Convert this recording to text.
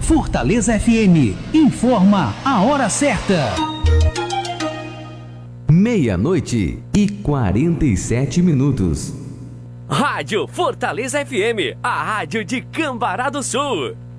Fortaleza FM informa a hora certa. 12:47. Rádio Fortaleza FM, a rádio de Cambará do Sul.